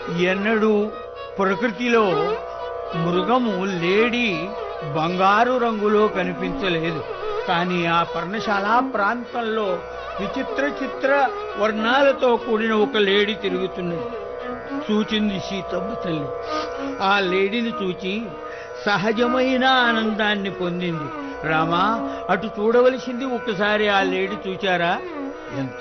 ఎన్నడూ ప్రకృతిలో మృగము లేడి బంగారు రంగులో కనిపించలేదు. కానీ ఆ పర్ణశాల ప్రాంతంలో చిత్ర వర్ణాలతో కూడిన ఒక లేడీ తిరుగుతున్నది. చూచింది సీతమ్మ తల్లి. ఆ లేడీని చూచి సహజమైన ఆనందాన్ని పొందింది. రామా, అటు చూడవలసింది. ఒక్కసారి ఆ లేడీ చూచారా? ఎంత